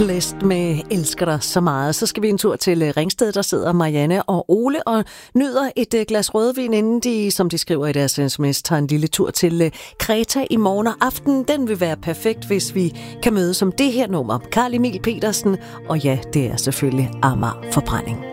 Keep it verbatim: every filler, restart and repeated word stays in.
Blæst med elsker dig så meget. Så skal vi en tur til Ringsted, der sidder Marianne og Ole og nyder et glas rødvin, inden de, som de skriver i deres sms, tager en lille tur til Kreta i morgen og aften. Den vil være perfekt, hvis vi kan mødes om det her nummer. Carl Emil Petersen, og ja, det er selvfølgelig Amager Forbrænding.